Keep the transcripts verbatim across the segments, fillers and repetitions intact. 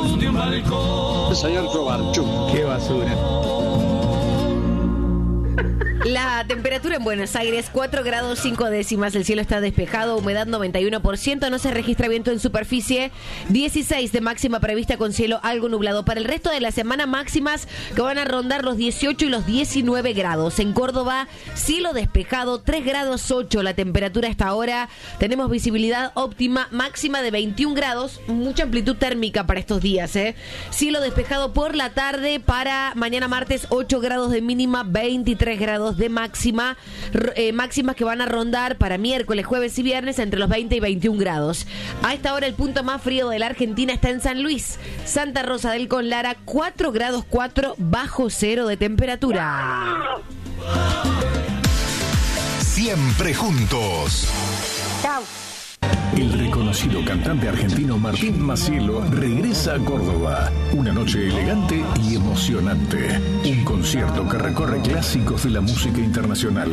luz de un balcón. Señor Chobarchuk. Qué basura. La temperatura en Buenos Aires, cuatro grados cinco décimas, el cielo está despejado, humedad noventa y uno por ciento, no se registra viento en superficie, dieciséis de máxima prevista con cielo algo nublado. Para el resto de la semana, máximas que van a rondar los dieciocho y los diecinueve grados. En Córdoba, cielo despejado, tres grados ocho la temperatura hasta ahora, tenemos visibilidad óptima, máxima de veintiún grados, mucha amplitud térmica para estos días, ¿eh? Cielo despejado por la tarde, para mañana martes, ocho grados de mínima, veintitrés grados de máxima, eh, máximas que van a rondar para miércoles, jueves y viernes entre los veinte y veintiún grados. A esta hora el punto más frío de la Argentina está en San Luis, Santa Rosa del Conlara, cuatro grados cuatro bajo cero de temperatura. Siempre juntos. Chao. El reconocido cantante argentino Martín Macielo regresa a Córdoba. Una noche elegante y emocionante. Un concierto que recorre clásicos de la música internacional.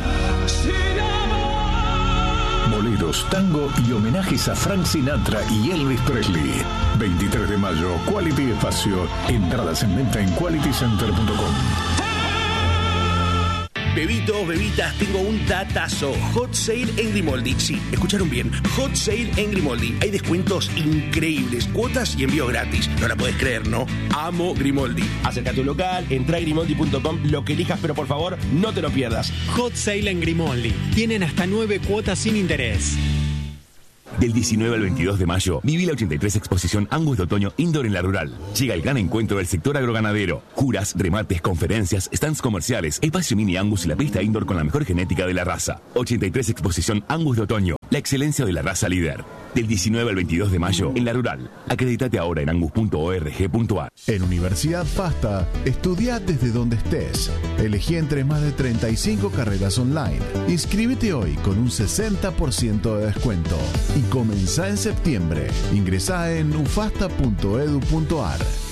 Boleros, tango y homenajes a Frank Sinatra y Elvis Presley. veintitrés de mayo, Quality Espacio. Entradas en venta en quality center punto com. Bebitos, bebitas, tengo un datazo. Hot Sale en Grimoldi. Sí, escucharon bien. Hot Sale en Grimoldi. Hay descuentos increíbles, cuotas y envíos gratis. No la podés creer, ¿no? Amo Grimoldi. Acerca a tu local, entra a grimoldi punto com, lo que elijas, pero por favor, no te lo pierdas. Hot Sale en Grimoldi. Tienen hasta nueve cuotas sin interés. Del diecinueve al veintidós de mayo, viví la ochenta y tres Exposición Angus de Otoño Indoor en La Rural. Llega el gran encuentro del sector agroganadero. Juras, remates, conferencias, stands comerciales, espacio mini Angus y la pista indoor con la mejor genética de la raza. ochenta y tres Exposición Angus de Otoño, la excelencia de la raza líder. Del diecinueve al veintidós de mayo, en La Rural. Acreditate ahora en angus punto org punto ar. En Universidad FASTA, estudia desde donde estés. Elegí entre más de treinta y cinco carreras online. Inscríbete hoy con un sesenta por ciento de descuento. Y comenzá en septiembre. Ingresá en ufasta punto edu punto ar.